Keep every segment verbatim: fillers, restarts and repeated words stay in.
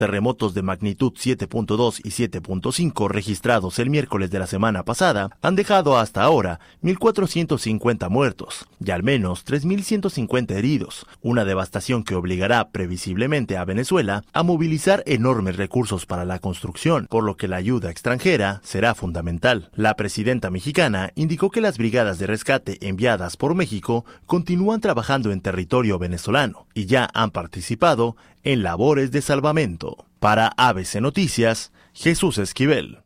Terremotos de magnitud siete punto dos y siete punto cinco registrados el miércoles de la semana pasada han dejado hasta ahora mil cuatrocientos cincuenta muertos y al menos tres mil ciento cincuenta heridos, una devastación que obligará previsiblemente a Venezuela a movilizar enormes recursos para la construcción, por lo que la ayuda extranjera será fundamental. La presidenta mexicana indicó que las brigadas de rescate enviadas por México continúan trabajando en territorio venezolano y ya han participado en labores de salvamento. Para A B C Noticias, Jesús Esquivel.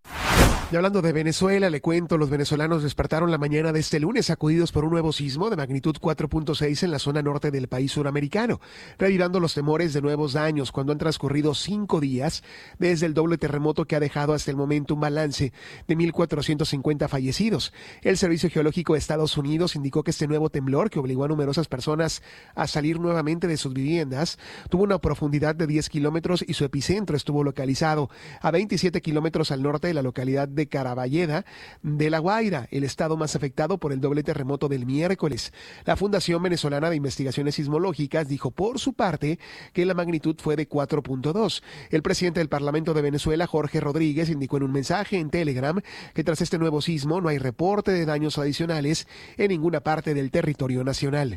Y hablando de Venezuela, le cuento, los venezolanos despertaron la mañana de este lunes sacudidos por un nuevo sismo de magnitud cuatro punto seis en la zona norte del país suramericano, reavivando los temores de nuevos daños cuando han transcurrido cinco días desde el doble terremoto que ha dejado hasta el momento un balance de mil cuatrocientos cincuenta fallecidos. El Servicio Geológico de Estados Unidos indicó que este nuevo temblor, que obligó a numerosas personas a salir nuevamente de sus viviendas, tuvo una profundidad de diez kilómetros y su epicentro estuvo localizado a veintisiete kilómetros al norte de la localidad de Caraballeda de La Guaira, el estado más afectado por el doble terremoto del miércoles. La Fundación Venezolana de Investigaciones Sismológicas dijo por su parte que la magnitud fue de cuatro punto dos. El presidente del Parlamento de Venezuela, Jorge Rodríguez, indicó en un mensaje en Telegram que tras este nuevo sismo no hay reporte de daños adicionales en ninguna parte del territorio nacional.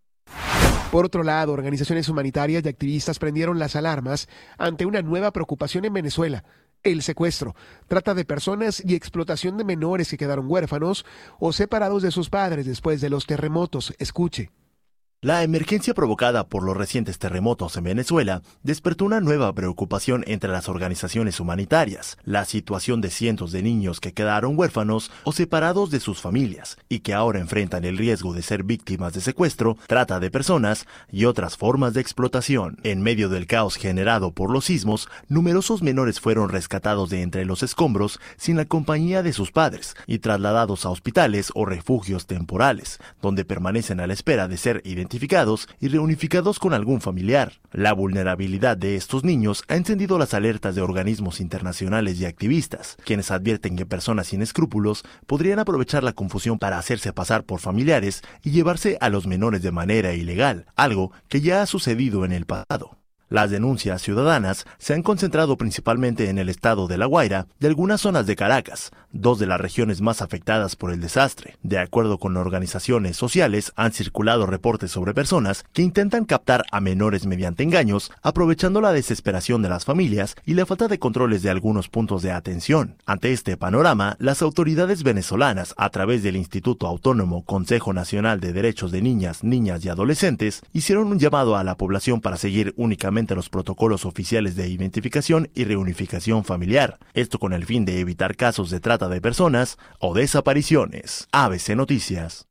Por otro lado, organizaciones humanitarias y activistas prendieron las alarmas ante una nueva preocupación en Venezuela: el secuestro, trata de personas y explotación de menores que quedaron huérfanos o separados de sus padres después de los terremotos. Escuche. La emergencia provocada por los recientes terremotos en Venezuela despertó una nueva preocupación entre las organizaciones humanitarias: la situación de cientos de niños que quedaron huérfanos o separados de sus familias y que ahora enfrentan el riesgo de ser víctimas de secuestro, trata de personas y otras formas de explotación. En medio del caos generado por los sismos, numerosos menores fueron rescatados de entre los escombros sin la compañía de sus padres y trasladados a hospitales o refugios temporales, donde permanecen a la espera de ser identificados y reunificados con algún familiar. La vulnerabilidad de estos niños ha encendido las alertas de organismos internacionales y activistas, quienes advierten que personas sin escrúpulos podrían aprovechar la confusión para hacerse pasar por familiares y llevarse a los menores de manera ilegal, algo que ya ha sucedido en el pasado. Las denuncias ciudadanas se han concentrado principalmente en el estado de La Guaira y algunas zonas de Caracas, dos de las regiones más afectadas por el desastre. De acuerdo con organizaciones sociales, han circulado reportes sobre personas que intentan captar a menores mediante engaños, aprovechando la desesperación de las familias y la falta de controles de algunos puntos de atención. Ante este panorama, las autoridades venezolanas, a través del Instituto Autónomo Consejo Nacional de Derechos de Niñas, Niñas y Adolescentes, hicieron un llamado a la población para seguir únicamente los protocolos oficiales de identificación y reunificación familiar, esto con el fin de evitar casos de trata de personas o desapariciones. A B C Noticias.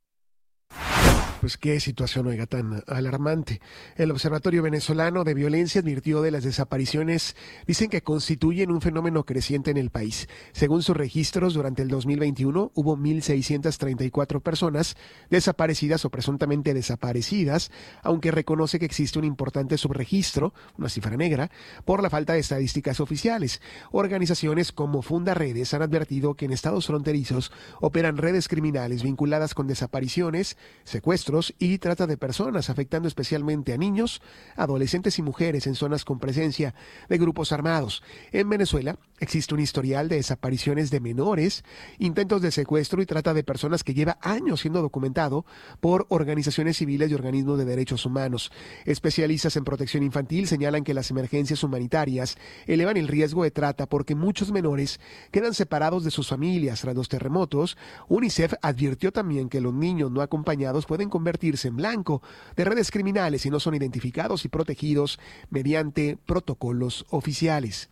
Pues qué situación, oiga, tan alarmante. El Observatorio Venezolano de Violencia advirtió de las desapariciones. Dicen que constituyen un fenómeno creciente en el país. Según sus registros, durante el dos mil veintiuno hubo mil seiscientas treinta y cuatro personas desaparecidas o presuntamente desaparecidas, aunque reconoce que existe un importante subregistro, una cifra negra, por la falta de estadísticas oficiales. Organizaciones como Fundaredes han advertido que en estados fronterizos operan redes criminales vinculadas con desapariciones, secuestros y trata de personas, afectando especialmente a niños, adolescentes y mujeres en zonas con presencia de grupos armados. En Venezuela existe un historial de desapariciones de menores, intentos de secuestro y trata de personas que lleva años siendo documentado por organizaciones civiles y organismos de derechos humanos. Especialistas en protección infantil señalan que las emergencias humanitarias elevan el riesgo de trata porque muchos menores quedan separados de sus familias tras los terremotos. UNICEF advirtió también que los niños no acompañados pueden convertirse en blanco de redes criminales si no son identificados y protegidos mediante protocolos oficiales.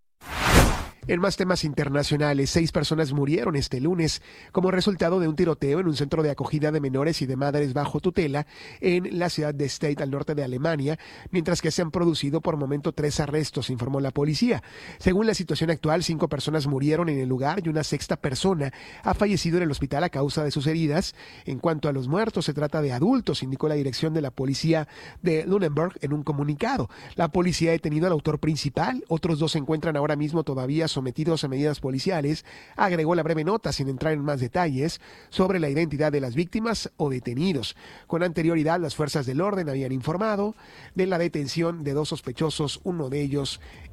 En más temas internacionales, seis personas murieron este lunes como resultado de un tiroteo en un centro de acogida de menores y de madres bajo tutela en la ciudad de Stade, al norte de Alemania, mientras que se han producido por momento tres arrestos, informó la policía. Según la situación actual, cinco personas murieron en el lugar y una sexta persona ha fallecido en el hospital a causa de sus heridas. En cuanto a los muertos, se trata de adultos, indicó la dirección de la policía de Lüneburg en un comunicado. La policía ha detenido al autor principal, otros dos se encuentran ahora mismo todavía sometidos a medidas policiales, agregó la breve nota sin entrar en más detalles sobre la identidad de las víctimas o detenidos. Con anterioridad, las fuerzas del orden habían informado de la detención de dos sospechosos, uno de ellos